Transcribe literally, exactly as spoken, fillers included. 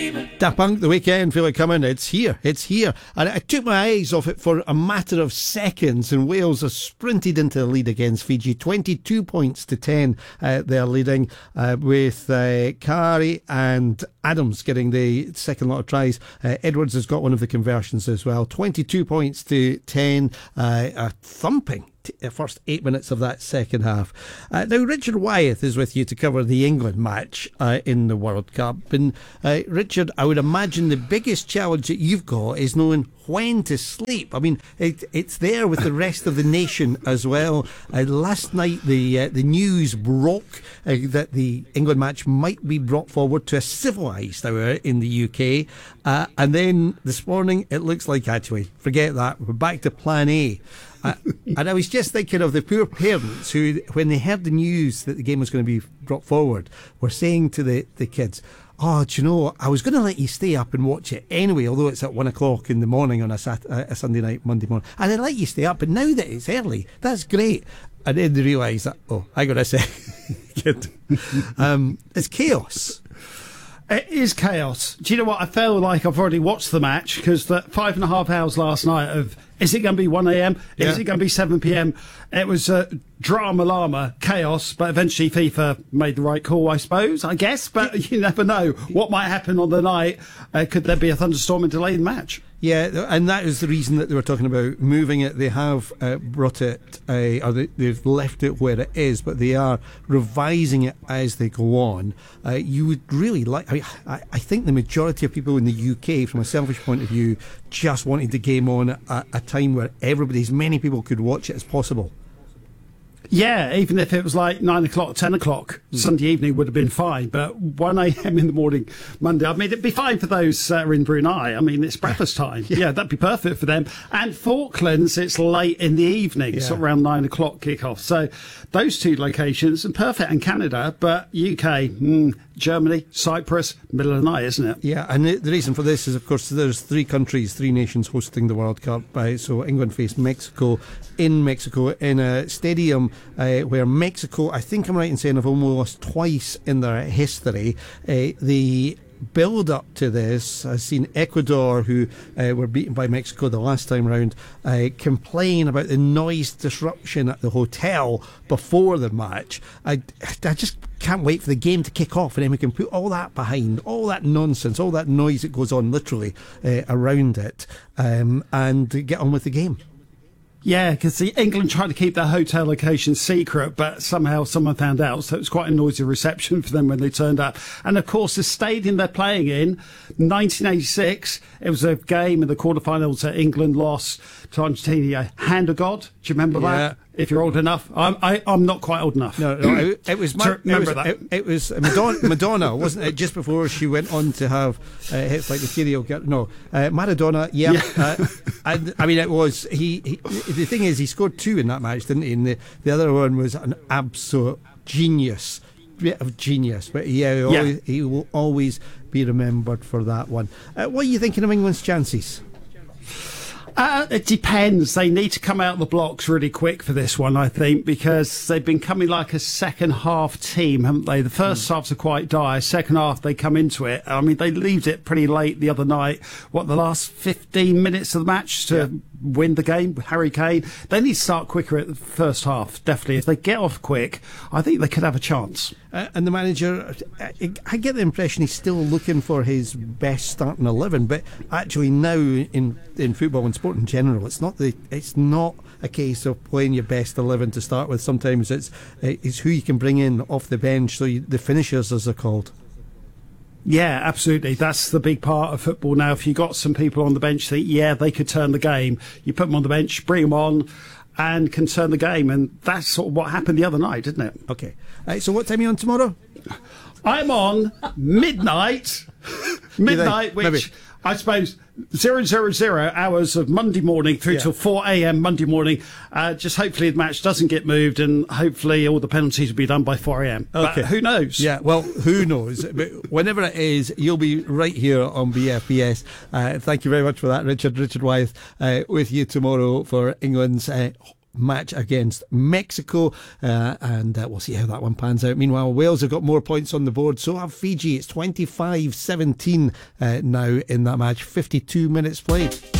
Daft Punk, The Weekend, feel it coming. It's here, it's here. And I took my eyes off it for a matter of seconds, and Wales have sprinted into the lead against Fiji. twenty-two points to ten, uh, they're leading, uh, with uh, Kari and Adams getting the second lot of tries. Uh, Edwards has got one of the conversions as well. twenty-two points to ten, uh, a thumping the first eight minutes of that second half. Uh, now, Richard Wyeth is with you to cover the England match uh, in the World Cup. And uh, Richard, I would imagine the biggest challenge that you've got is knowing when to sleep. I mean, it, it's there with the rest of the nation as well. Uh, last night, the uh, the news broke uh, that the England match might be brought forward to a civilised hour in the U K. Uh, and then this morning, it looks like, actually, forget that, we're back to plan A. Uh, and I was just thinking of the poor parents who, when they heard the news that the game was going to be brought forward, were saying to the, the kids, oh, do you know, I was going to let you stay up and watch it anyway, although it's at one o'clock in the morning on a, sat- a Sunday night, Monday morning. And I'd let you stay up, but now that it's early, that's great. And then they realise that, oh, hang on a second. um, it's chaos. It is chaos. Do you know what? I feel like I've already watched the match because the five and a half hours last night of, is it going to be one a.m? Yeah. Is it going to be seven p.m? It was uh, drama llama, chaos, but eventually FIFA made the right call, I suppose, I guess. But you never know what might happen on the night. Uh, could there be a thunderstorm and delay the match? Yeah, and that is the reason that they were talking about moving it. They have uh, brought it, uh, or they, they've left it where it is, but they are revising it as they go on. Uh, you would really like, I, I, I think the majority of people in the U K, from a selfish point of view, just wanted the game on at a time where everybody, as many people could watch it as possible. Yeah, even if it was like nine o'clock, ten o'clock, mm. Sunday evening would have been fine. But one a.m. in the morning, Monday, I mean, it'd be fine for those uh, in Brunei. I mean, it's breakfast time. Yeah. yeah, that'd be perfect for them. And Falklands, it's late in the evening, yeah. sort of around nine o'clock kickoff. So those two locations, and perfect in Canada, but U K, mm, Germany, Cyprus, middle of the night, isn't it? Yeah, and the, the reason for this is, of course, there's three countries, three nations hosting the World Cup. Uh, so England face Mexico in Mexico in a stadium uh, where Mexico, I think I'm right in saying, have only lost twice in their history. Uh, the build up to this, I've seen Ecuador, who uh, were beaten by Mexico the last time round, uh, complain about the noise disruption at the hotel before the match. I, I just can't wait for the game to kick off, and then we can put all that behind, all that nonsense, all that noise that goes on literally uh, around it, um, and get on with the game. Yeah, because England tried to keep their hotel location secret, but somehow someone found out, so it was quite a noisy reception for them when they turned up. And of course, the stadium they're playing in, nineteen eighty-six, it was a game in the quarterfinals that England lost to Argentina. Hand of God, do you remember yeah. that? If you're old enough, I'm, I, I'm not quite old enough. No, no, it, it was. Mar- it was, that. It, it was Madonna, Madonna, wasn't it? Just before she went on to have uh, hits like the Kyrio. No, uh, Maradona. Yeah, yeah. uh, and, I mean, it was. He, he. The thing is, he scored two in that match, didn't he? And the, the other one was an absolute genius, bit of genius. But yeah, he, yeah. Always, he will always be remembered for that one. Uh, what are you thinking of England's chances? Uh, it depends. They need to come out the blocks really quick for this one, I think, because they've been coming like a second half team, haven't they? The first mm. halves are quite dire. Second half, they come into it. I mean, they leave it pretty late the other night. What, the last fifteen minutes of the match to yeah. win the game with Harry Kane? They need to start quicker at the first half, definitely. If they get off quick, I think they could have a chance. Uh, and the manager, I, I get the impression he's still looking for his best starting eleven, but actually now in, in football and sport in general, it's not the it's not a case of playing your best eleven to start with. Sometimes it's it's who you can bring in off the bench, so you, the finishers, as they're called. Yeah, absolutely. That's the big part of football now. If you got some people on the bench that, yeah, they could turn the game, you put them on the bench, bring them on, and can turn the game. And that's sort of what happened the other night, didn't it? Okay. Right, so what time are you on tomorrow? I'm on midnight. midnight, which Maybe. I suppose zero zero zero hours of Monday morning through yeah. till four a.m. Monday morning. Uh, just hopefully the match doesn't get moved, and hopefully all the penalties will be done by four a.m. Okay. But who knows? Yeah, well, who knows? But whenever it is, you'll be right here on B F B S. Uh, thank you very much for that, Richard. Richard Wyeth uh, with you tomorrow for England's uh, match against Mexico, uh, and uh, we'll see how that one pans out. Meanwhile, Wales have got more points on the board, so have Fiji. It's twenty-five seventeen uh, now in that match, fifty-two minutes played.